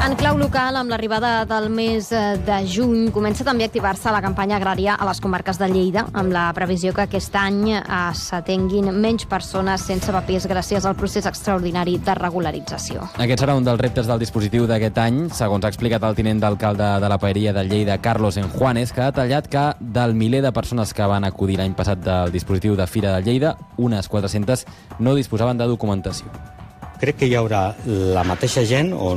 En clau local, amb l'arribada del mes de juny, comença també a activar-se la campanya agrària a les comarques de Lleida, amb la previsió que aquest any s'atenguin menys persones sense papers gràcies al procés extraordinari de regularització. Aquest serà un dels reptes del dispositiu d'aquest any, segons ha explicat el tinent d'alcalde de la Paeria de Lleida, Carlos Enjuanes, que ha detallat que del miler de persones que van acudir l'any passat del dispositiu de Fira de Lleida, unes 400 no disposaven de documentació. Crec que hi haurà la mateixa gent o